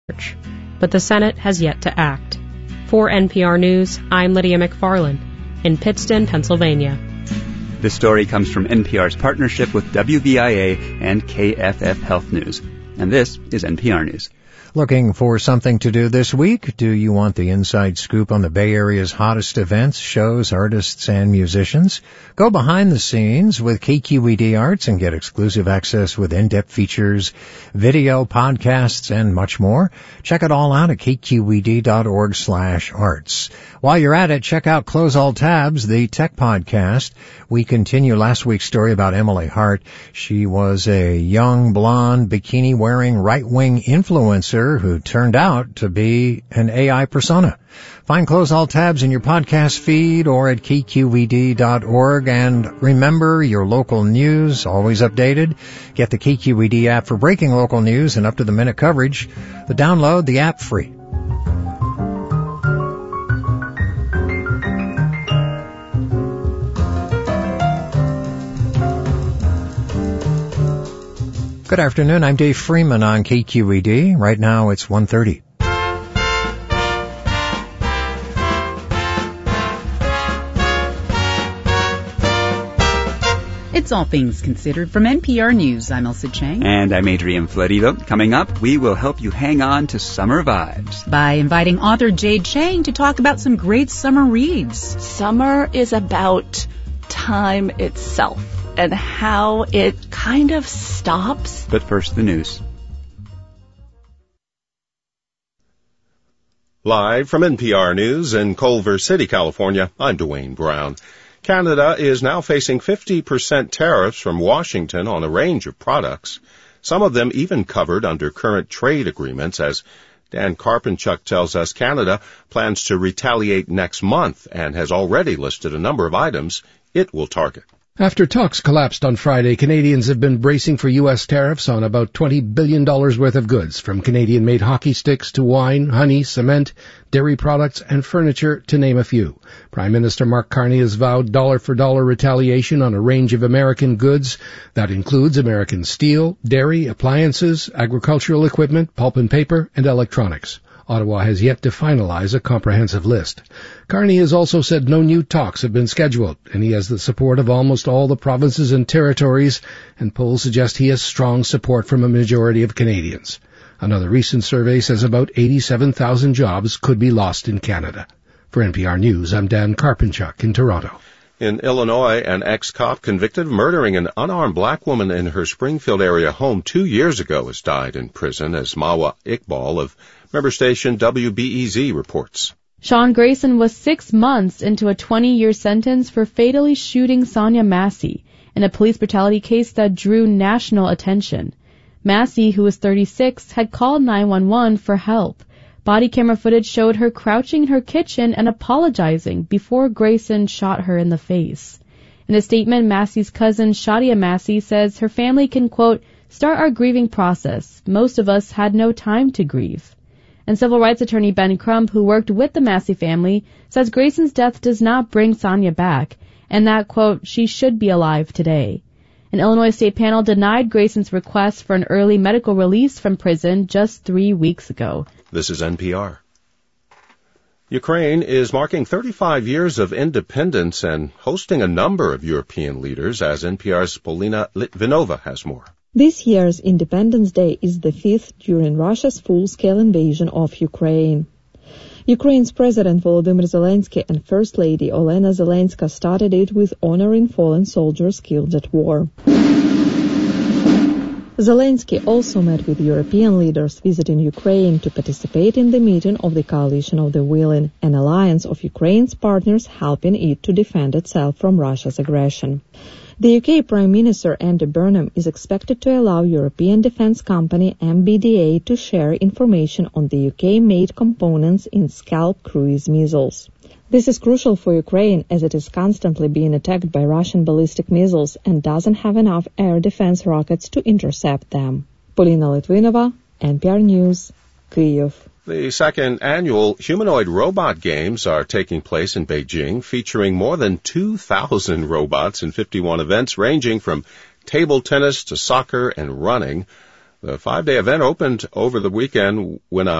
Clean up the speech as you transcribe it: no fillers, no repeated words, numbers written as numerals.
but the Senate has yet to act. For NPR News, I'm Lydia McFarlane in Pittston, Pennsylvania. This story comes from NPR's partnership with WVIA and KFF Health News. And this is NPR News. Looking for something to do this week? Do you want the inside scoop on the Bay Area's hottest events, shows, artists, and musicians? Go behind the scenes with KQED Arts and get exclusive access with in-depth features, video, podcasts, and much more. Check it all out at kqed.org/arts. While you're at it, check out Close All Tabs, the tech podcast. We continue last week's story about Emily Hart. She was a young, blonde, bikini-wearing right-wing influencer who turned out to be an AI persona. Find Close All Tabs in your podcast feed or at kqed.org. And remember, your local news, always updated. Get the KQED app for breaking local news and up-to-the-minute coverage. Download the app free. Good afternoon. I'm Dave Freeman on KQED. Right now it's 1:30. It's All Things Considered from NPR News. I'm Elsa Chang. And I'm Adrian Florido. Coming up, we will help you hang on to summer vibes by inviting author Jade Chang to talk about some great summer reads. Summer is about time itself and how it kind of stops. But first, the news. Live from NPR News in Culver City, California, I'm Dwayne Brown. Canada is now facing 50% tariffs from Washington on a range of products, some of them even covered under current trade agreements. As Dan Karpenchuk tells us, Canada plans to retaliate next month and has already listed a number of items it will target. After talks collapsed on Friday, Canadians have been bracing for U.S. tariffs on about $20 billion worth of goods, from Canadian-made hockey sticks to wine, honey, cement, dairy products, and furniture, to name a few. Prime Minister Mark Carney has vowed dollar-for-dollar retaliation on a range of American goods. That includes American steel, dairy, appliances, agricultural equipment, pulp and paper, and electronics. Ottawa has yet to finalize a comprehensive list. Carney has also said no new talks have been scheduled, and he has the support of almost all the provinces and territories, and polls suggest he has strong support from a majority of Canadians. Another recent survey says about 87,000 jobs could be lost in Canada. For NPR News, I'm Dan Karpenchuk in Toronto. In Illinois, an ex-cop convicted of murdering an unarmed black woman in her Springfield area home 2 years ago has died in prison, as Mawa Iqbal of member station WBEZ reports. Sean Grayson was 6 months into a 20-year sentence for fatally shooting Sonia Massey in a police brutality case that drew national attention. Massey, who was 36, had called 911 for help. Body camera footage showed her crouching in her kitchen and apologizing before Grayson shot her in the face. In a statement, Massey's cousin Shadia Massey says her family can, quote, start our grieving process. Most of us had no time to grieve. And civil rights attorney Ben Crump, who worked with the Massey family, says Grayson's death does not bring Sonia back, and that, quote, she should be alive today. An Illinois state panel denied Grayson's request for an early medical release from prison just 3 weeks ago. This is NPR. Ukraine is marking 35 years of independence and hosting a number of European leaders, as NPR's Polina Litvinova has more. This year's Independence Day is the 5th during Russia's full-scale invasion of Ukraine. Ukraine's President Volodymyr Zelensky and First Lady Olena Zelenska started it with honoring fallen soldiers killed at war. Zelensky also met with European leaders visiting Ukraine to participate in the meeting of the Coalition of the Willing, an alliance of Ukraine's partners helping it to defend itself from Russia's aggression. The UK Prime Minister Andy Burnham is expected to allow European defence company MBDA to share information on the UK-made components in Scalp cruise missiles. This is crucial for Ukraine as it is constantly being attacked by Russian ballistic missiles and doesn't have enough air defense rockets to intercept them. Polina Litvinova, NPR News, Kyiv. The second annual Humanoid Robot Games are taking place in Beijing, featuring more than 2,000 robots in 51 events ranging from table tennis to soccer and running. The 5-day event opened over the weekend when a